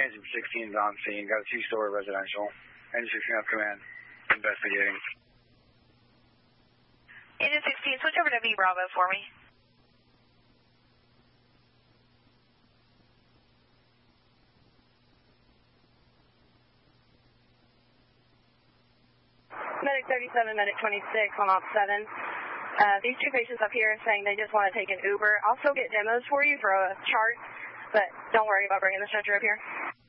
Engine 16 is on scene. Got a 2-story residential. Engine 16 up command. Investigating. Engine 16, switch over to V Bravo for me. Medic 37, Medic 26 on op 7. These two patients up here are saying they just want to take an Uber. I'll still get demos for you for a chart, but don't worry about bringing the stretcher up here.